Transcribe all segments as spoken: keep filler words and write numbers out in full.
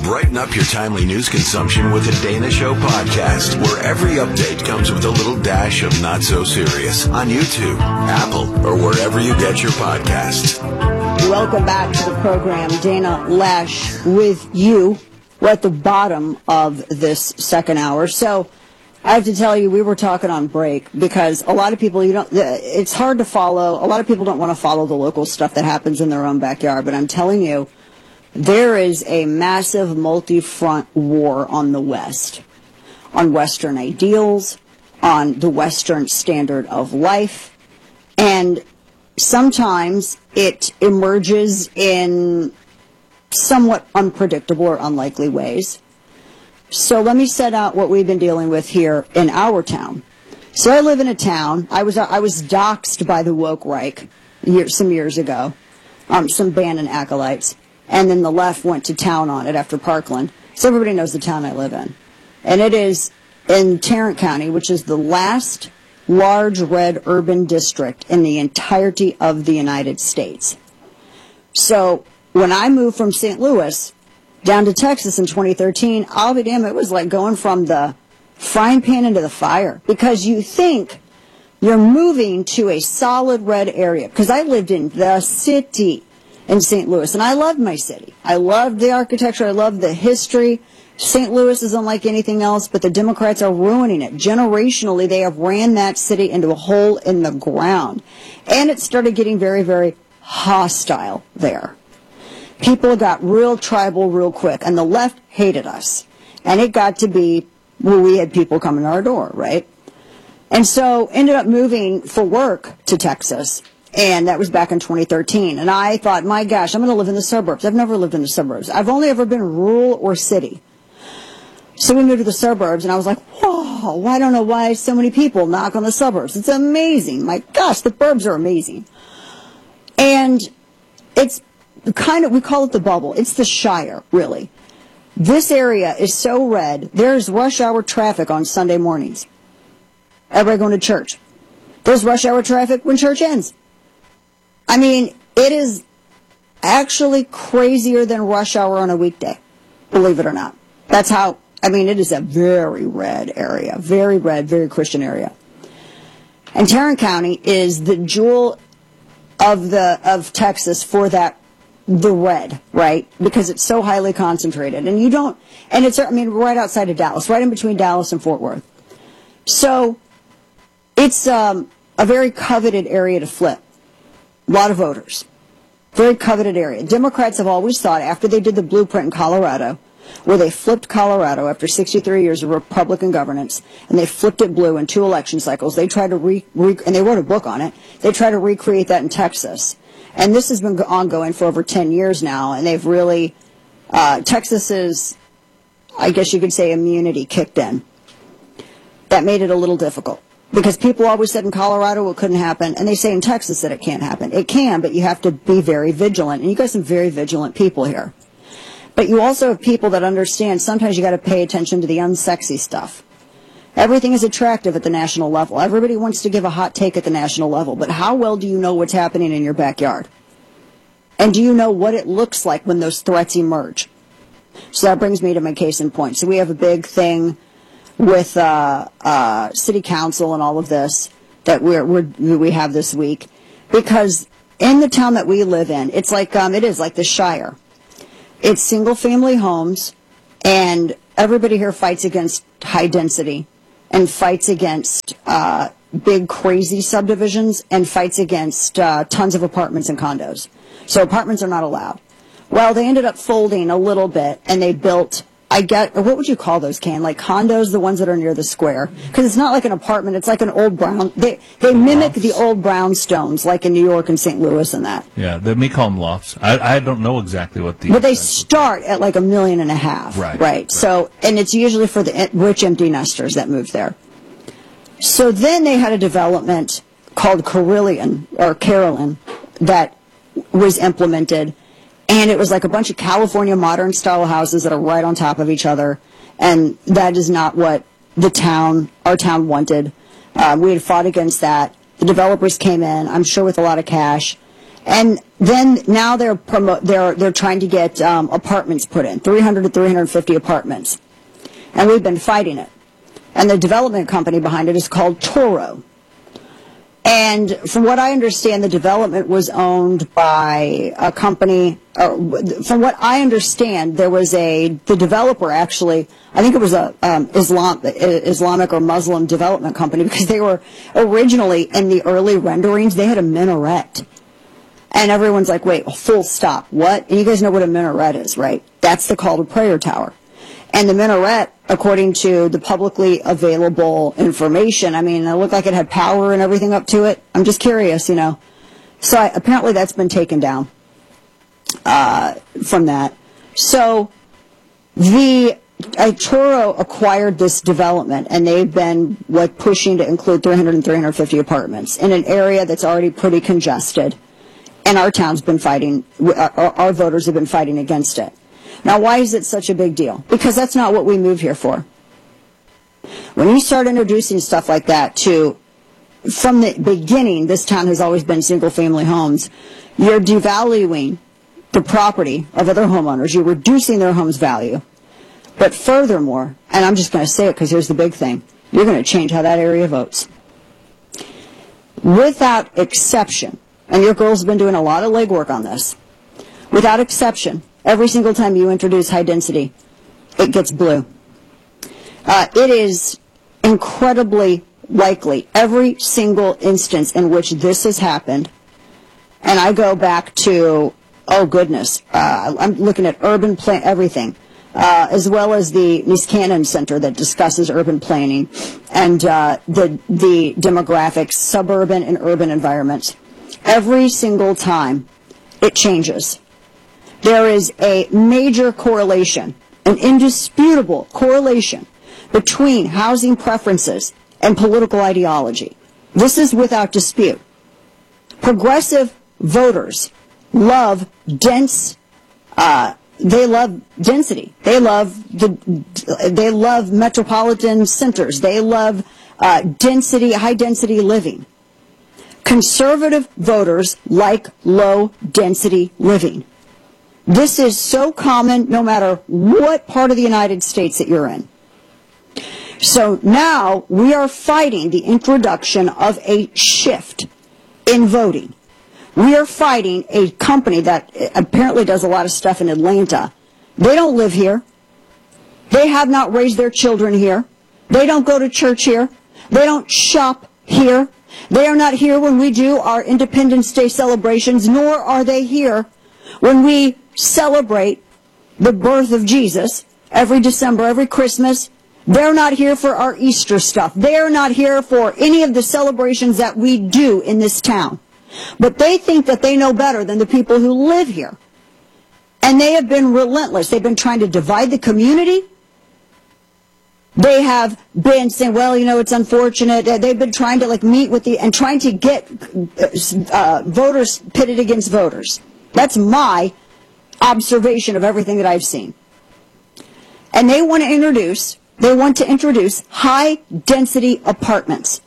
Brighten up your timely news consumption with the Dana Show podcast, where every update comes with a little dash of not so serious on YouTube, Apple, or wherever you get your podcasts. Welcome back to the program. Dana Loesch with you. We're at the bottom of this second hour. So I have to tell you, we were talking on break because a lot of people, you don't, it's hard to follow. A lot of people don't want to follow the local stuff that happens in their own backyard. But I'm telling you, there is a massive multi-front war on the West, on Western ideals, on the Western standard of life. And sometimes it emerges in somewhat unpredictable or unlikely ways. So let me set out what we've been dealing with here in our town. So I live in a town. I was I was doxxed by the woke Reich years, some years ago, um, some Bannon acolytes, and then the left went to town on it after Parkland. So everybody knows the town I live in, and it is in Tarrant County, which is the last large red urban district in the entirety of the United States. So when I moved from Saint Louis down to Texas in twenty thirteen, I'll be damned, it was like going from the frying pan into the fire, because you think you're moving to a solid red area. Because I lived in the city in Saint Louis, and I loved my city. I loved the architecture. I loved the history. Saint Louis is unlike anything else, but the Democrats are ruining it. Generationally, they have ran that city into a hole in the ground. And it started getting very, very hostile there. People got real tribal real quick, and the left hated us. And it got to be, well, we had people coming to our door, right? And so ended up moving for work to Texas, and that was back in twenty thirteen. And I thought, my gosh, I'm going to live in the suburbs. I've never lived in the suburbs. I've only ever been rural or city. So we moved to the suburbs, and I was like, whoa, I don't know why so many people knock on the suburbs. It's amazing. My gosh, the burbs are amazing. And it's kind of, we call it the bubble. It's the Shire, really. This area is so red, there's rush hour traffic on Sunday mornings. Everybody going to church. There's rush hour traffic when church ends. I mean, it is actually crazier than rush hour on a weekday, believe it or not. That's how, I mean, it is a very red area, very red, very Christian area. And Tarrant County is the jewel of the of Texas for that, the red, right? Because it's so highly concentrated. And you don't, and it's, I mean, right outside of Dallas, right in between Dallas and Fort Worth. So it's um, a very coveted area to flip. A lot of voters. Very coveted area. Democrats have always thought, after they did the blueprint in Colorado, where they flipped Colorado after sixty-three years of Republican governance, and they flipped it blue in two election cycles. They tried to re, re and they wrote a book on it. They tried to recreate that in Texas, and this has been ongoing for over ten years now. And they've really, uh, Texas's, I guess you could say, immunity kicked in. That made it a little difficult, because people always said in Colorado it couldn't happen, and they say in Texas that it can't happen. It can, but you have to be very vigilant, and you got some very vigilant people here. But you also have people that understand sometimes you got to pay attention to the unsexy stuff. Everything is attractive at the national level. Everybody wants to give a hot take at the national level. But how well do you know what's happening in your backyard? And do you know what it looks like when those threats emerge? So that brings me to my case in point. So we have a big thing with uh, uh, city council and all of this that we're, we're, we have this week. Because in the town that we live in, it's like, um, it is like the Shire. It's single-family homes, and everybody here fights against high density and fights against uh, big, crazy subdivisions and fights against uh, tons of apartments and condos. So apartments are not allowed. Well, they ended up folding a little bit, and they built, I get, or what would you call those, Ken? Like condos, the ones that are near the square. Because it's not like an apartment. It's like an old brown. They they mimic the old brownstones, like in New York and Saint Louis and that. Yeah, they may call them lofts. I, I don't know exactly what the... But they start at like a million and a half. Right. Right. right. So, and it's usually for the rich empty nesters that move there. So then they had a development called Carillon, or Carillon, that was implemented. And it was like a bunch of California modern-style houses that are right on top of each other. And that is not what the town, our town, wanted. Um, we had fought against that. The developers came in, I'm sure with a lot of cash, And then now they're promo- they're they're trying to get um, apartments put in, three hundred to three hundred fifty apartments, and we've been fighting it. And the development company behind it is called Toro. And from what I understand, the development was owned by a company. Or from what I understand, there was a the developer actually. I think it was a um, Islam Islamic or Muslim development company, because they were originally in the early renderings they had a minaret, and everyone's like, "Wait, full stop, what?" And you guys know what a minaret is, right? That's the call to prayer tower. And the minaret, according to the publicly available information, I mean, it looked like it had power and everything up to it. I'm just curious, you know. So I, apparently that's been taken down uh, from that. So the uh, Toro acquired this development, and they've been what pushing to include three hundred and three hundred fifty apartments in an area that's already pretty congested. And our town's been fighting, our, our voters have been fighting against it. Now, why is it such a big deal? Because that's not what we moved here for. When you start introducing stuff like that to, from the beginning, this town has always been single-family homes, you're devaluing the property of other homeowners. You're reducing their home's value. But furthermore, and I'm just going to say it because here's the big thing, you're going to change how that area votes. Without exception, and your girls have been doing a lot of legwork on this, without exception, every single time you introduce high density, it gets blue. Uh, it is incredibly likely, every single instance in which this has happened, and I go back to, oh goodness, uh, I'm looking at urban plan, everything, uh, as well as the Niskanen Center that discusses urban planning and uh, the, the demographics, suburban and urban environments. Every single time, it changes. There is a major correlation, an indisputable correlation between housing preferences and political ideology. This is without dispute. Progressive voters love dense, uh, they love density. They love the, they love metropolitan centers. They love uh, density, high density living. Conservative voters like low density living. This is so common no matter what part of the United States that you're in. So now we are fighting the introduction of a shift in voting. We are fighting a company that apparently does a lot of stuff in Atlanta. They don't live here. They have not raised their children here. They don't go to church here. They don't shop here. They are not here when we do our Independence Day celebrations, nor are they here when we celebrate the birth of Jesus every December, every Christmas. They're not here for our Easter stuff. They're not here for any of the celebrations that we do in this town. But they think that they know better than the people who live here. And they have been relentless. They've been trying to divide the community. They have been saying, well, you know, it's unfortunate. They've been trying to like meet with the, and trying to get uh, voters pitted against voters. That's my observation of everything that I've seen. And they want to introduce, they want to introduce high density apartments.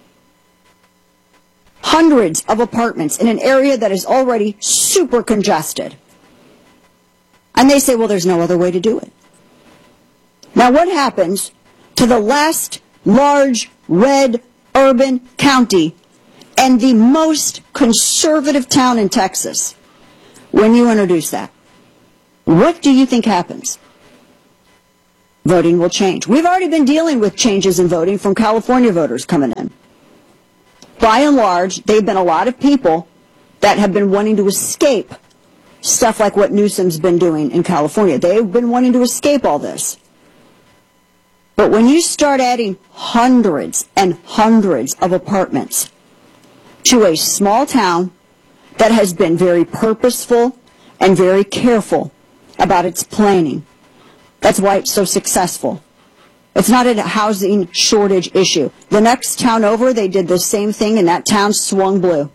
Hundreds of apartments in an area that is already super congested. And they say, well, there's no other way to do it. Now, what happens to the last large red urban county and the most conservative town in Texas when you introduce that? What do you think happens? Voting will change. We've already been dealing with changes in voting from California voters coming in. By and large, there have been a lot of people that have been wanting to escape stuff like what Newsom's been doing in California. They've been wanting to escape all this. But when you start adding hundreds and hundreds of apartments to a small town that has been very purposeful and very careful about its planning, that's why it's so successful. It's not a housing shortage issue. The next town over, they did the same thing, and that town swung blue.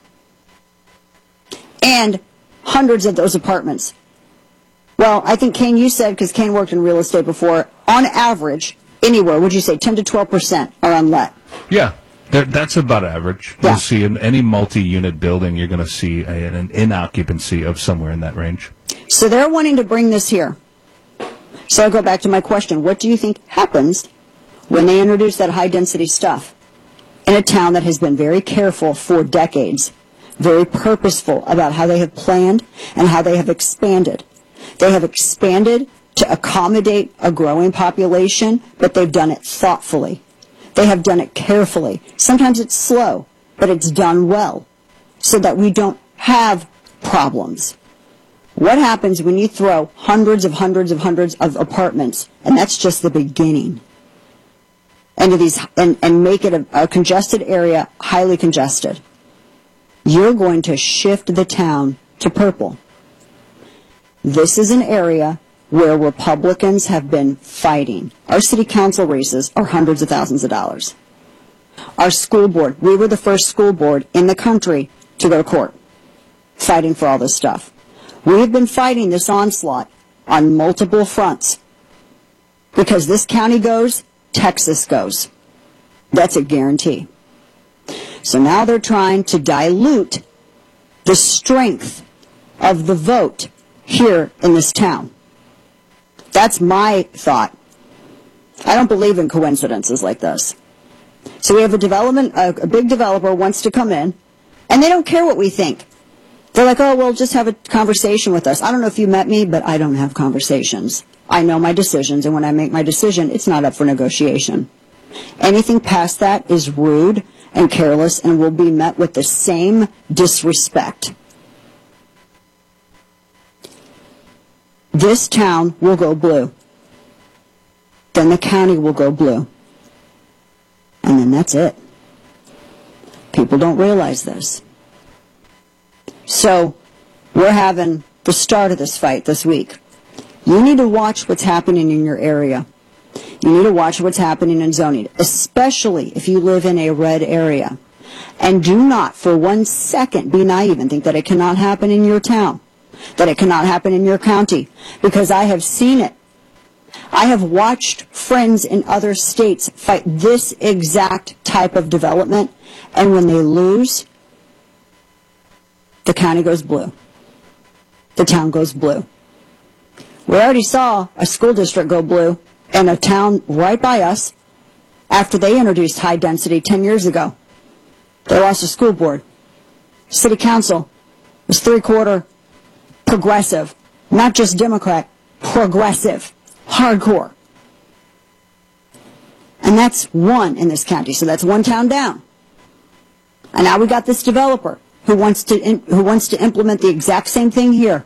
And hundreds of those apartments. Well, I think, Kane, you said, because Kane worked in real estate before, on average, anywhere, would you say ten to twelve percent are unlet? Yeah. That, that's about average. Yeah. You'll see in any multi-unit building, you're going to see a, an in-occupancy of somewhere in that range. So they're wanting to bring this here. So I go back to my question. What do you think happens when they introduce that high-density stuff in a town that has been very careful for decades, very purposeful about how they have planned and how they have expanded? They have expanded to accommodate a growing population, but they've done it thoughtfully. They have done it carefully. Sometimes it's slow, but it's done well so that we don't have problems. What happens when you throw hundreds of hundreds of hundreds of apartments, and that's just the beginning, into these, and, and make it a, a congested area, highly congested? You're going to shift the town to purple. This is an area where Republicans have been fighting. Our city council races are hundreds of thousands of dollars. Our school board, we were the first school board in the country to go to court, fighting for all this stuff. We've been fighting this onslaught on multiple fronts. Because this county goes, Texas goes. That's a guarantee. So now they're trying to dilute the strength of the vote here in this town. That's my thought. I don't believe in coincidences like this. So we have a development, a, a big developer wants to come in, and they don't care what we think. They're like, oh, well, just have a conversation with us. I don't know if you met me, but I don't have conversations. I know my decisions, and when I make my decision, it's not up for negotiation. Anything past that is rude and careless and will be met with the same disrespect. This town will go blue. Then the county will go blue. And then that's it. People don't realize this. So, we're having the start of this fight this week. You need to watch what's happening in your area. You need to watch what's happening in zoning, especially if you live in a red area. And do not for one second be naive and think that it cannot happen in your town, that it cannot happen in your county, because I have seen it. I have watched friends in other states fight this exact type of development, and when they lose, the county goes blue. The town goes blue. We already saw a school district go blue in a town right by us after they introduced high density ten years ago. They lost a school board. City council was three-quarter progressive, not just Democrat, progressive, hardcore. And that's one in this county, so that's one town down. And now we got this developer who wants to in, who wants to implement the exact same thing here.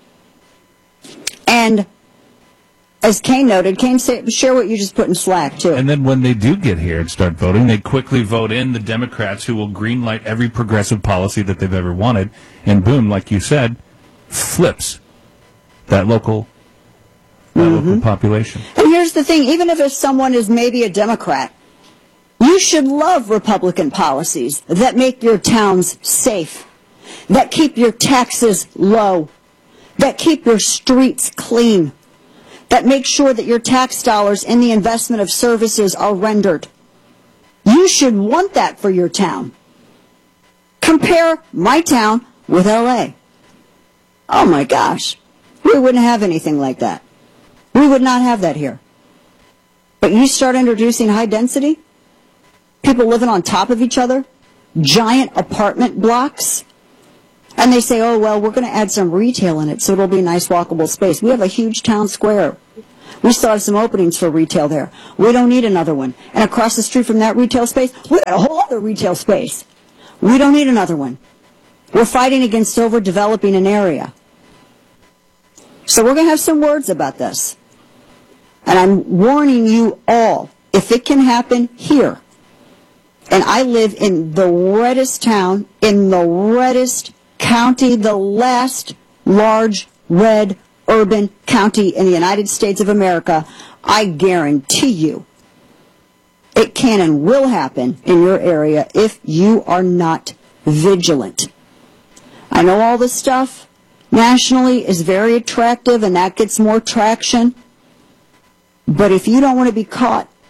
And as Kane noted, Kane, say, share what you just put in Slack, too. And then when they do get here and start voting, they quickly vote in the Democrats who will greenlight every progressive policy that they've ever wanted. And boom, like you said, flips that local, that mm-hmm. local population. And here's the thing, even if someone is maybe a Democrat, you should love Republican policies that make your towns safe, that keep your taxes low, that keep your streets clean, that make sure that your tax dollars in the investment of services are rendered. You should want that for your town. Compare my town with L A. Oh my gosh, we wouldn't have anything like that. We would not have that here. But you start introducing high density, people living on top of each other, giant apartment blocks, and they say, oh, well, we're going to add some retail in it so it'll be a nice walkable space. We have a huge town square. We still have some openings for retail there. We don't need another one. And across the street from that retail space, we got a whole other retail space. We don't need another one. We're fighting against overdeveloping an area. So we're going to have some words about this. And I'm warning you all, if it can happen here, and I live in the reddest town, in the reddest county, the last large red urban county in the United States of America, I guarantee you it can and will happen in your area if you are not vigilant. I know all this stuff nationally is very attractive and that gets more traction, but if you don't want to be caught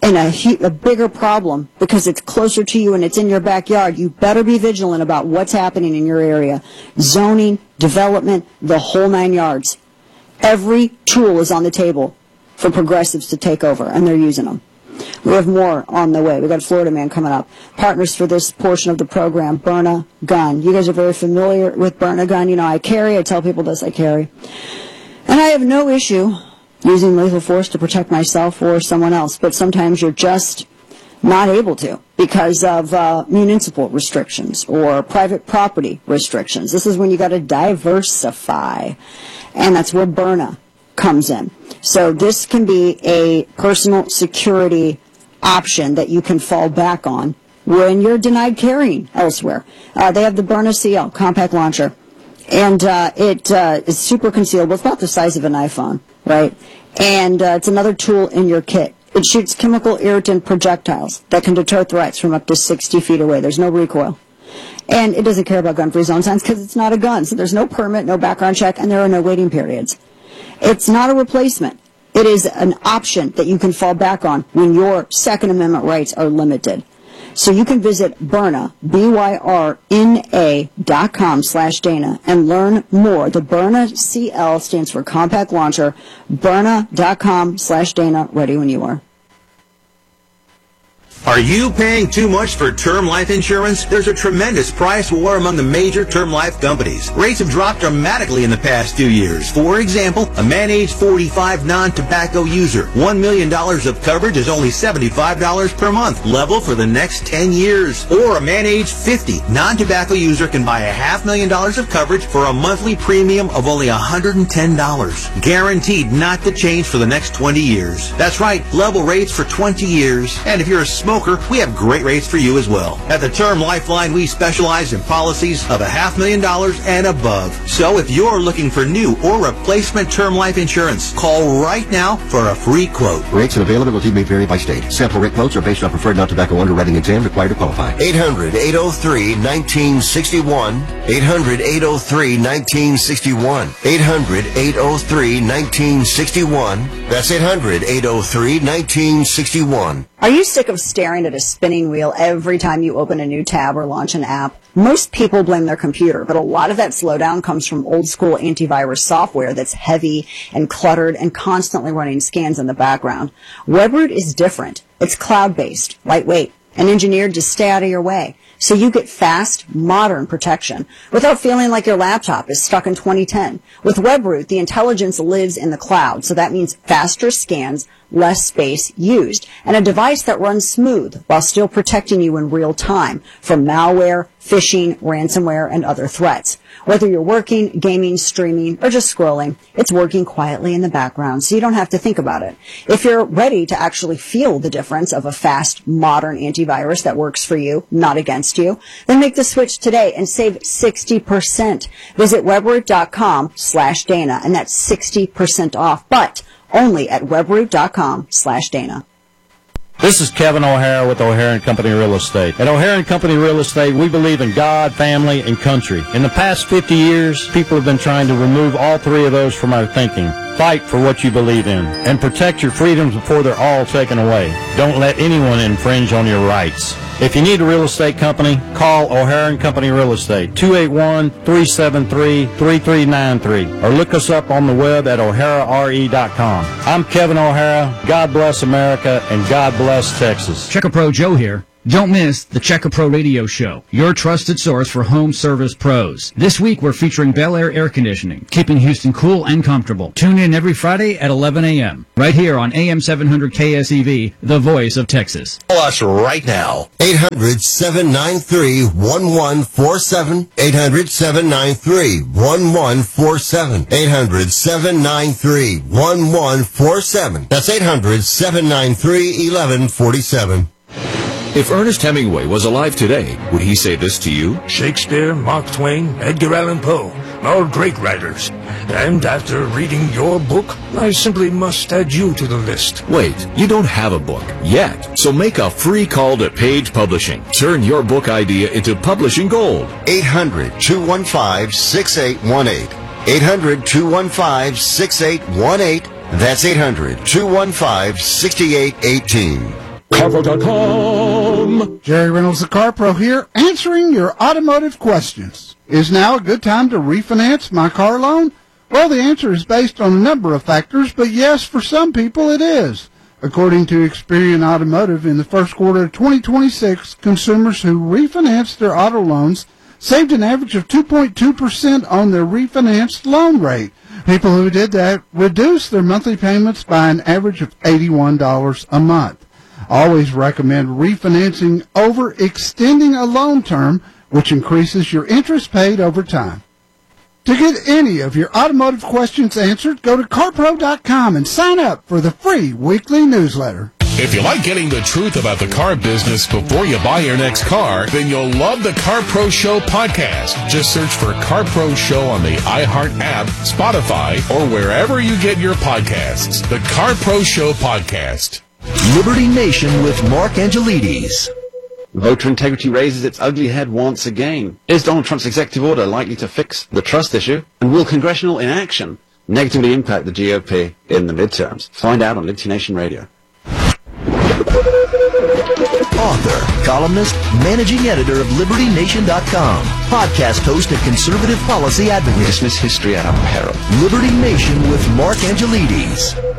in a, a bigger problem because it's closer to you and it's in your backyard, you better be vigilant about what's happening in your area. Zoning, development, the whole nine yards. Every tool is on the table for progressives to take over, and they're using them. We have more on the way. We've got a Florida man coming up. Partners for this portion of the program, Byrna Gun. You guys are very familiar with Byrna Gun. You know, I carry. I tell people this, I carry. And I have no issue using lethal force to protect myself or someone else, but sometimes you're just not able to because of uh, municipal restrictions or private property restrictions. This is when you got to diversify, and that's where Byrna comes in. So this can be a personal security option that you can fall back on when you're denied carrying elsewhere. Uh, they have the Byrna C L compact launcher, and uh, it uh, is super concealable. It's about the size of an iPhone, right? And uh, it's another tool in your kit. It shoots chemical irritant projectiles that can deter threats from up to sixty feet away. There's no recoil. And it doesn't care about gun-free zone signs because it's not a gun. So there's no permit, no background check, and there are no waiting periods. It's not a replacement. It is an option that you can fall back on when your Second Amendment rights are limited. So you can visit Byrna, B Y R N A dot com slash Dana and learn more. The Byrna C L stands for Compact Launcher, Byrna dot com slash Dana, ready when you are. Are you paying too much for term life insurance? There's a tremendous price war among the major term life companies. Rates have dropped dramatically in the past few years. For example, a man age forty-five non-tobacco user, one million dollars of coverage is only seventy-five dollars per month, level for the next ten years. Or a man age fifty non-tobacco user can buy a half million dollars of coverage for a monthly premium of only one hundred ten dollars. Guaranteed not to change for the next twenty years. That's right, level rates for twenty years. And if you're a smoker, we have great rates for you as well. At the Term Lifeline, we specialize in policies of a half million dollars and above. So if you're looking for new or replacement term life insurance, call right now for a free quote. Rates and availability may vary by state. Sample rate quotes are based on preferred non-tobacco underwriting exam required to qualify. eight hundred, eight oh three, nineteen sixty-one. eight hundred, eight oh three, nineteen sixty-one. eight hundred, eight oh three, nineteen sixty-one. That's eight hundred, eight oh three, nineteen sixty-one. Are you sick of staring at a spinning wheel every time you open a new tab or launch an app? Most people blame their computer, but a lot of that slowdown comes from old school antivirus software that's heavy and cluttered and constantly running scans in the background. WebRoot is different. It's cloud-based, lightweight, and engineered to stay out of your way. So you get fast, modern protection without feeling like your laptop is stuck in twenty ten. With WebRoot, the intelligence lives in the cloud, so that means faster scans, less space used, and a device that runs smooth while still protecting you in real time from malware, phishing, ransomware, and other threats. Whether you're working, gaming, streaming, or just scrolling, it's working quietly in the background, so you don't have to think about it. If you're ready to actually feel the difference of a fast, modern antivirus that works for you, not against you, then make the switch today and save sixty percent. Visit webroot dot com slash Dana, and that's sixty percent off, but only at webroot dot com slash Dana. This is Kevin O'Hara with O'Hara and Company Real Estate. At O'Hara and Company Real Estate, we believe in God, family, and country. In the past fifty years, people have been trying to remove all three of those from our thinking. Fight for what you believe in, and protect your freedoms before they're all taken away. Don't let anyone infringe on your rights. If you need a real estate company, call O'Hara and Company Real Estate, two eight one, three seven three, three three nine three, or look us up on the web at o'hara r e dot com. I'm Kevin O'Hara. God bless America, and God bless Texas. Checker Pro Joe here. Don't miss the Checker Pro Radio Show, your trusted source for home service pros. This week we're featuring Bel Air Air Conditioning, keeping Houston cool and comfortable. Tune in every Friday at eleven a.m. right here on A M seven hundred K S E V, the voice of Texas. Call us right now. eight hundred, seven nine three, one one four seven. eight hundred, seven nine three, one one four seven. eight hundred, seven nine three, one one four seven. That's eight hundred, seven nine three, one one four seven. If Ernest Hemingway was alive today, would he say this to you? Shakespeare, Mark Twain, Edgar Allan Poe, all great writers. And after reading your book, I simply must add you to the list. Wait, you don't have a book yet, so make a free call to Page Publishing. Turn your book idea into publishing gold. eight hundred, two one five, six eight one eight. eight hundred, two one five, six eight one eight. That's eight hundred, two one five, six eight one eight. Carpro dot com. Jerry Reynolds, the Car Pro here, answering your automotive questions. Is now a good time to refinance my car loan? Well, the answer is based on a number of factors, but yes, for some people it is. According to Experian Automotive, in the first quarter of twenty twenty-six, consumers who refinanced their auto loans saved an average of two point two percent on their refinanced loan rate. People who did that reduced their monthly payments by an average of eighty-one dollars a month. Always recommend refinancing over extending a loan term, which increases your interest paid over time. To get any of your automotive questions answered, go to car pro dot com and sign up for the free weekly newsletter. If you like getting the truth about the car business before you buy your next car, then you'll love the Car Pro Show podcast. Just search for Car Pro Show on the iHeart app, Spotify, or wherever you get your podcasts. The Car Pro Show podcast. Liberty Nation with Mark Angelides. Voter integrity raises its ugly head once again. Is Donald Trump's executive order likely to fix the trust issue? And will congressional inaction negatively impact the G O P in the midterms? Find out on Liberty Nation Radio. Author, columnist, managing editor of Liberty Nation dot com, podcast host and conservative policy advocate. We dismiss history at our peril. Liberty Nation with Mark Angelides.